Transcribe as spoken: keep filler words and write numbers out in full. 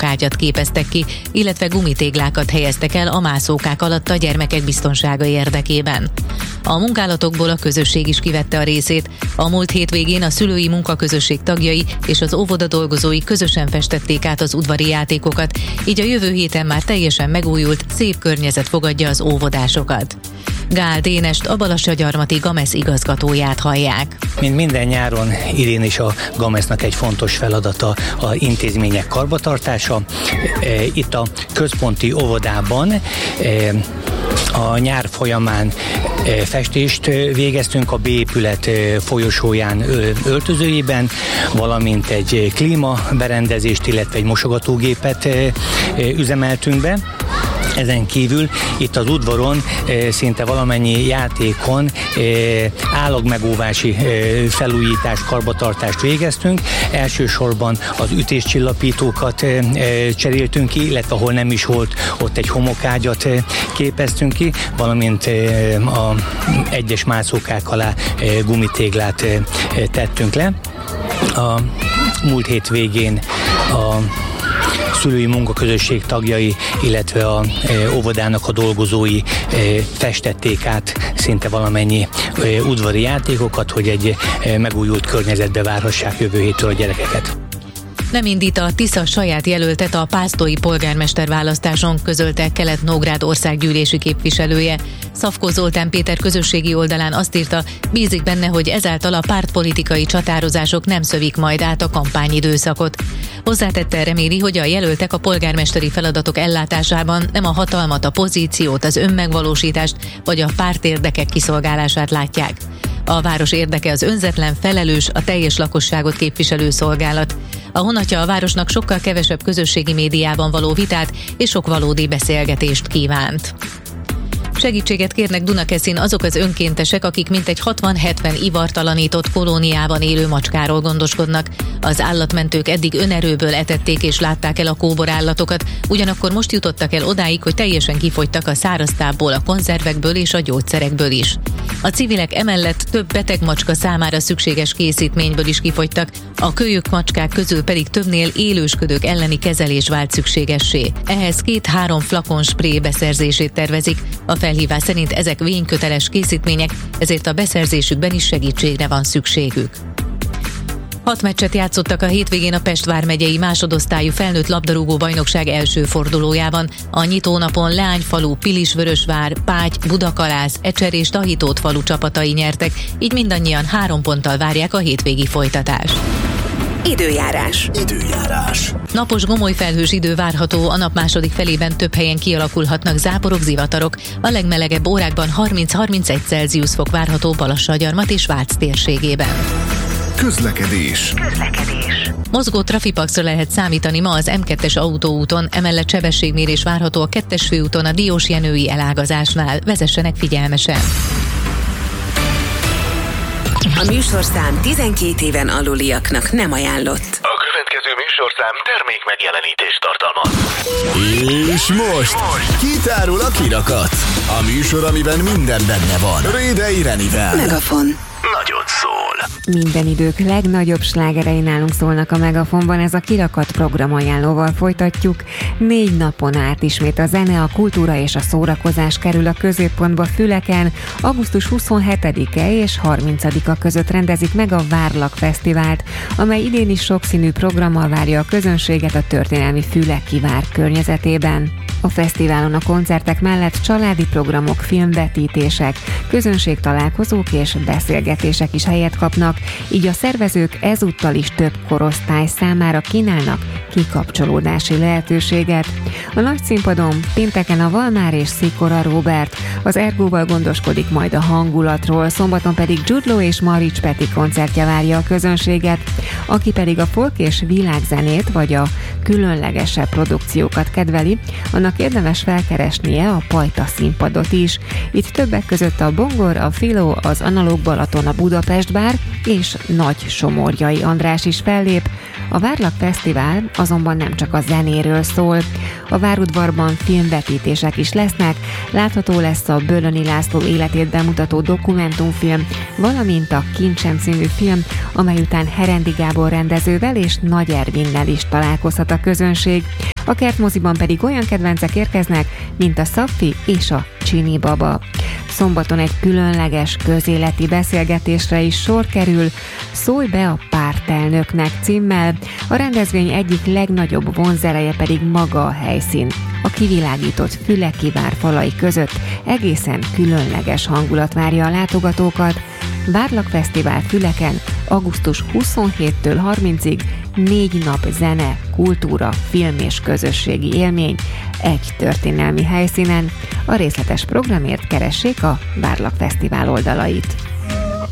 homokágyat képeztek ki, illetve gumitéglákat helyeztek el a mászókák alatt a gyermekek biztonsága érdekében. A munkálatokból a közösség is kivette a részét. A múlt hétvégén a szülői munkaközösség tagjai és az óvoda dolgozói közösen festették át az udvari játékokat, így a jövő héten már teljesen megújult, szép környezet fogadja az óvodásokat. Gál Dénest, a Balassagyarmati Gamesz igazgatóját hallják. Mint minden nyáron, idén is a Gamesznak egy fontos feladata az intézmények karbantartása. Itt a központi óvodában a nyár folyamán festést végeztünk a B épület folyosóján öltözőjében, valamint egy klímaberendezést, illetve egy mosogatógépet üzemeltünk be. Ezen kívül itt az udvaron szinte valamennyi játékon állagmegóvási felújítás, karbantartást végeztünk. Elsősorban az ütéscsillapítókat cseréltünk ki, illetve ahol nem is volt, ott egy homokágyat képeztünk ki, valamint a egyes mászókák alá gumitéglát tettünk le. A múlt hét végén a szülői munkaközösség tagjai, illetve a e, óvodának a dolgozói e, festették át szinte valamennyi e, udvari játékokat, hogy egy e, megújult környezetbe várhassák jövő héttől a gyerekeket. Nem indít a Tisza saját jelöltet a pásztói polgármester választáson, közölte Kelet-Nógrád országgyűlési képviselője. Szafkó Zoltán Péter közösségi oldalán azt írta, bízik benne, hogy ezáltal a pártpolitikai csatározások nem szövik majd át a kampányidőszakot. Hozzátette, reméli, hogy a jelöltek a polgármesteri feladatok ellátásában nem a hatalmat, a pozíciót, az önmegvalósítást vagy a pártérdekek kiszolgálását látják. A város érdeke az önzetlen, felelős, a teljes lakosságot képviselő szolgálat. A honatja a városnak sokkal kevesebb közösségi médiában való vitát és sok valódi beszélgetést kívánt. Segítséget kérnek Dunakeszin azok az önkéntesek, akik mintegy hatvan-hetven ivartalanított kolóniában élő macskáról gondoskodnak. Az állatmentők eddig önerőből etették és látták el a kóborállatokat, ugyanakkor most jutottak el odáig, hogy teljesen kifogytak a száraztából, a konzervekből és a gyógyszerekből is. A civilek emellett több beteg macska számára szükséges készítményből is kifogytak, a kölyök macskák közül pedig többnél élősködők elleni kezelés vált szükségessé. Ehhez két-három flakon spré beszerzését tervezik. A felhívás szerint ezek vényköteles készítmények, ezért a beszerzésükben is segítségre van szükségük. Hat meccset játszottak a hétvégén a Pest vármegyei másodosztályú felnőtt labdarúgó bajnokság első fordulójában. A nyitónapon Leányfalu, Pilisvörösvár, Páty, Budakalász, Ecser és Tahitót falu csapatai nyertek, így mindannyian három ponttal várják a hétvégi folytatást. Időjárás. Időjárás. Napos gomoly felhős idő várható, a nap második felében több helyen kialakulhatnak záporok, zivatarok. A legmelegebb órákban harminc-harmincegy Celsius fok várható Balassagyarmat és Vác térségében. Közlekedés. Közlekedés. Mozgó trafipaxra lehet számítani ma az M kettes autóúton, emellett sebességmérés várható a kettes főúton a Diósjenői elágazásnál. Vezessenek figyelmesen! A műsorszám tizenkét éven aluliaknak nem ajánlott. A következő műsorszám termék megjelenítést tartalmaz. És most kitárul a kirakat. A műsor, amiben minden benne van. Rédei Renivel. Megafon. Nagyon szól. Minden idők legnagyobb slágerei nálunk szólnak a Megafonban, ez a Kirakat programajánlóval folytatjuk. Négy napon át ismét a zene, a kultúra és a szórakozás kerül a középpontba Füleken. augusztus huszonhetedike és harmincadika között rendezik meg a Várlak Fesztivált, amely idén is sokszínű programmal várja a közönséget a történelmi Füleki vár környezetében. A fesztiválon a koncertek mellett családi programok, filmvetítések, közönségtalálkozók és beszélgetések is helyet kapnak, így a szervezők ezúttal is több korosztály számára kínálnak kikapcsolódási lehetőséget. A nagy színpadon pénteken a Valmár és Szikora Róbert, az Ergóval gondoskodik majd a hangulatról, szombaton pedig Jude Law és Marics Peti koncertje várja a közönséget, aki pedig a folk és világzenét vagy a különlegesebb produkciókat kedveli, annak érdemes felkeresnie a Pajta színpadot is. Itt többek között a Bongor, a Filó, az Analóg Balaton a Budapest Bár és Nagy Somorjai András is fellép. A Várlak Fesztivál azonban nem csak a zenéről szól. A Várudvarban filmvetítések is lesznek, látható lesz a Bölöni László életét bemutató dokumentumfilm, valamint a Kincsem című film, amely után Herendi Gábor rendezővel és Nagy Ervinnel is találkozhat a közönség. A Kertmoziban pedig olyan kedvencek érkeznek, mint a Szaffi és a Csini Baba. Szombaton egy különleges közéleti beszélgetésre is sor kerül, Szólj be a pártelnöknek címmel, a rendezvény egyik legnagyobb vonzereje pedig maga a helyszín. A kivilágított Füleki vár falai között egészen különleges hangulat várja a látogatókat. Várlak Fesztivál Füleken augusztus huszonhétedikétől harmincadikáig négy nap zene, kultúra, film és közösségi élmény egy történelmi helyszínen. A részletes programért keressék a Várlak Fesztivál oldalait.